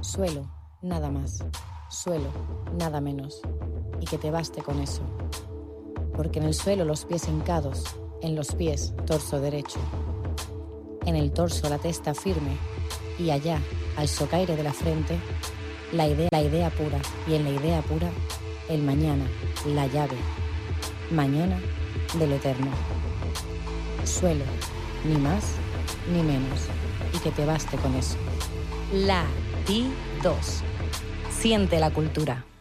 Suelo, nada más. Suelo, nada menos. Y que te baste con eso. Porque en el suelo los pies hincados, en los pies torso derecho. En el torso la testa firme y allá, al socaire de la frente, la idea pura, y en la idea pura, el mañana, la llave. Mañana de lo eterno. Suelo, ni más ni menos, y que te baste con eso. Latidos. Siente la cultura.